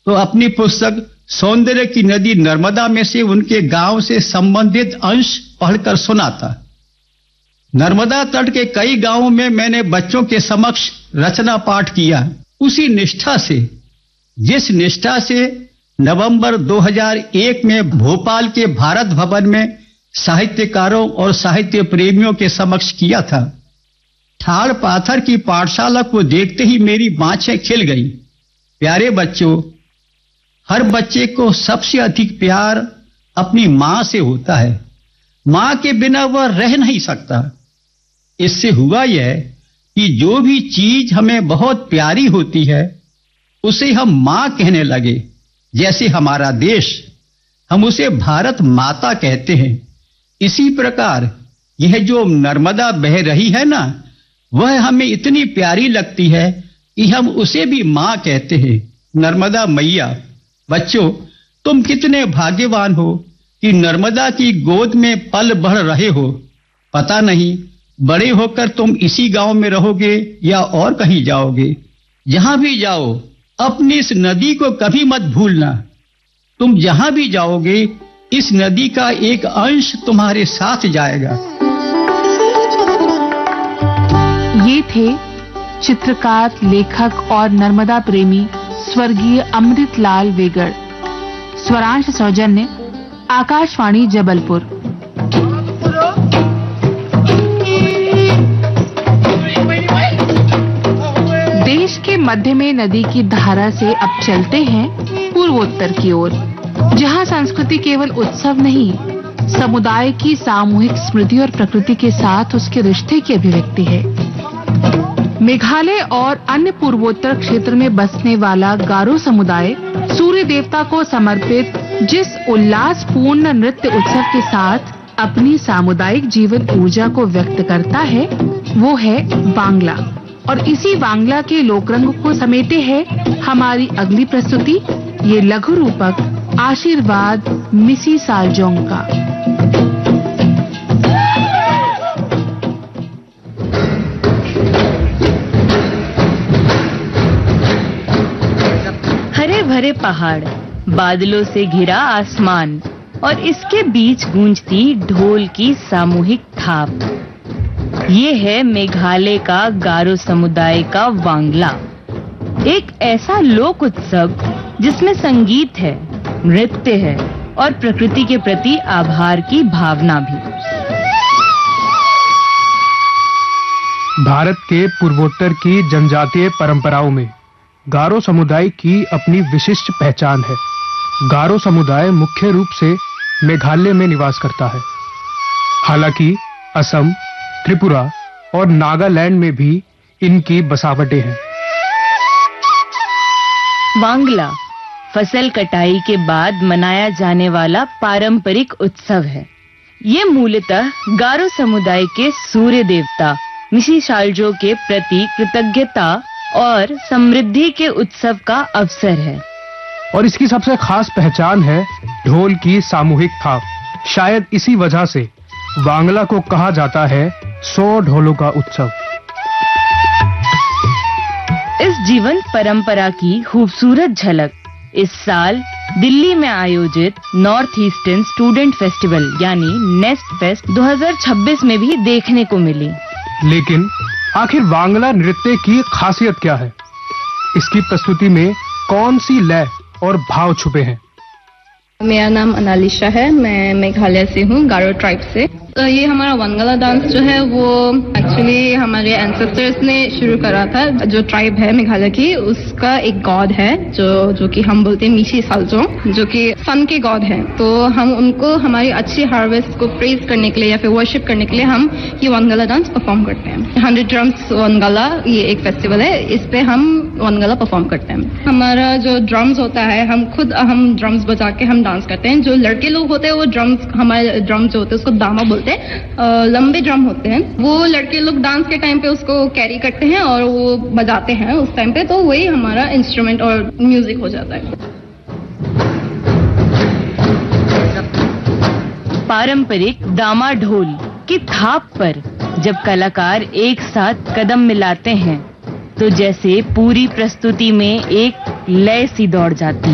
तो अपनी पुस्तक सौंदर्य की नदी नर्मदा में से उनके गांव से संबंधित अंश पढ़कर सुनाता। नर्मदा तट के कई गांवों में मैंने बच्चों के समक्ष रचना पाठ किया, उसी निष्ठा से जिस निष्ठा से नवंबर 2001 में भोपाल के भारत भवन में साहित्यकारों और साहित्य प्रेमियों के समक्ष किया था। ठाड़ पाथर की पाठशाला को देखते ही मेरी बाँछें खिल गई। प्यारे बच्चों, हर बच्चे को सबसे अधिक प्यार अपनी मां से होता है। मां के बिना वह रह नहीं सकता। इससे हुआ यह कि जो भी चीज हमें बहुत प्यारी होती है उसे हम मां कहने लगे। जैसे हमारा देश, हम उसे भारत माता कहते हैं। इसी प्रकार यह जो नर्मदा बह रही है ना, वह हमें इतनी प्यारी लगती है कि हम उसे भी मां कहते हैं, नर्मदा मैया। बच्चों, तुम कितने भाग्यवान हो कि नर्मदा की गोद में पल बढ़ रहे हो। पता नहीं बड़े होकर तुम इसी गांव में रहोगे या और कहीं जाओगे। जहां भी जाओ अपनी इस नदी को कभी मत भूलना। तुम जहां भी जाओगे इस नदी का एक अंश तुम्हारे साथ जाएगा। ये थे चित्रकार, लेखक और नर्मदा प्रेमी स्वर्गीय अमृतलाल वेगड़। स्वरांश सौजन्य आकाशवाणी जबलपुर। देश के मध्य में नदी की धारा से अब चलते हैं पूर्वोत्तर की ओर, जहां संस्कृति केवल उत्सव नहीं, समुदाय की सामूहिक स्मृति और प्रकृति के साथ उसके रिश्ते की अभिव्यक्ति है। मेघालय और अन्य पूर्वोत्तर क्षेत्र में बसने वाला गारो समुदाय सूर्य देवता को समर्पित जिस उल्लासपूर्ण नृत्य उत्सव के साथ अपनी सामुदायिक जीवन ऊर्जा को व्यक्त करता है, वो है वांगला। और इसी वांगला के लोकरंग को समेटे है हमारी अगली प्रस्तुति, ये लघु रूपक आशीर्वाद मिसी सालजोंग का। हरे भरे पहाड़, बादलों से घिरा आसमान और इसके बीच गूंजती ढोल की सामूहिक थाप। ये है मेघालय का गारो समुदाय का वांगला, एक ऐसा लोक उत्सव जिसमें संगीत है, नृत्य है और प्रकृति के प्रति आभार की भावना भी। भारत के पूर्वोत्तर की जनजातीय परंपराओं में गारो समुदाय की अपनी विशिष्ट पहचान है। गारो समुदाय मुख्य रूप से मेघालय में निवास करता है। हालांकि असम, त्रिपुरा और नागालैंड में भी इनकी बसावटें हैं। वांगला फसल कटाई के बाद मनाया जाने वाला पारंपरिक उत्सव है। ये मूलतः गारो समुदाय के सूर्य देवता मिसी सालजो के प्रति कृतज्ञता और समृद्धि के उत्सव का अवसर है। और इसकी सबसे खास पहचान है ढोल की सामूहिक थाप। शायद इसी वजह से वांगला को कहा जाता है 100 ढोलों का उत्सव। इस जीवंत परंपरा की खूबसूरत झलक इस साल दिल्ली में आयोजित नॉर्थ ईस्टर्न स्टूडेंट फेस्टिवल यानी नेस्ट फेस्ट 2026 में भी देखने को मिली। लेकिन आखिर वांगला नृत्य की खासियत क्या है? इसकी प्रस्तुति में कौन सी लय और भाव छुपे हैं? मेरा नाम अनालिशा है, मैं मेघालय से हूँ, गारो ट्राइब से। तो ये हमारा वांगला डांस जो है वो एक्चुअली हमारे एंसेस्टर्स ने शुरू करा था। जो ट्राइब है मेघालय की, उसका एक गॉड है जो कि हम बोलते हैं मिसी सालजो, जो कि सन के गॉड है। तो हम उनको हमारी अच्छी हार्वेस्ट को प्रेज करने के लिए या फिर वर्शिप करने के लिए हम ये वांगला डांस परफॉर्म करते हैं। 100 ड्रम्स वांगला ये एक फेस्टिवल है, इस पे हम वांगला परफॉर्म करते हैं। हमारा जो ड्रम्स होता है, हम ड्रम्स बजा के हम डांस करते हैं। जो लड़के लोग होते हैं वो ड्रम्स, हमारे ड्रम्स जो होते हैं उसको दामा बोलते हैं। लंबे ड्रम होते हैं, वो लड़के लोग डांस के टाइम पे उसको कैरी करते हैं और वो बजाते हैं उस टाइम पे, तो वही हमारा इंस्ट्रूमेंट और म्यूजिक हो जाता है। पारंपरिक दामा ढोल की थाप पर जब कलाकार एक साथ कदम मिलाते हैं तो जैसे पूरी प्रस्तुति में एक लय सी दौड़ जाती